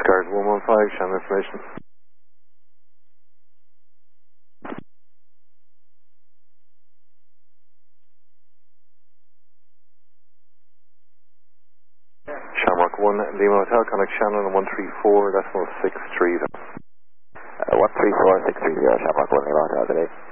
Scars 115, channel information. Shamrock 1, Lima Hotel, connect Shannon 134, decimal 630. 134-630, Shamrock 1, Lima Hotel, today.